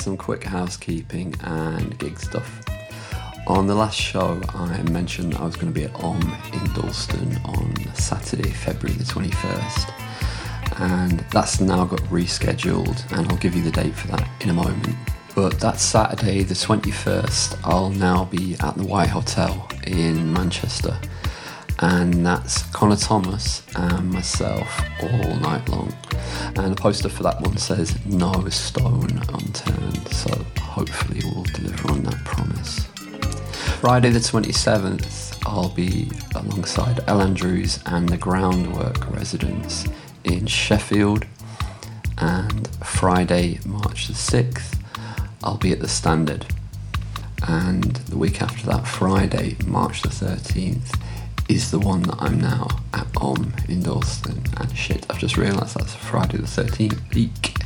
some quick housekeeping and gig stuff. On the last show, I mentioned I was going to be at OM in Dalston on Saturday, February the 21st, and that's now got rescheduled, and I'll give you the date for that in a moment. But that Saturday, the 21st, I'll now be at the White Hotel in Manchester, and that's Connor Thomas and myself all night long. And the poster for that one says "No stone unturned," so hopefully we'll deliver on that promise. Friday the 27th, I'll be alongside El Andrews and the Groundwork Residents in Sheffield, and Friday, March the 6th, I'll be at the Standard, and the week after that, Friday, March the 13th, is the one that I'm now at OM in Dalston. And shit, I've just realised that's Friday the 13th week.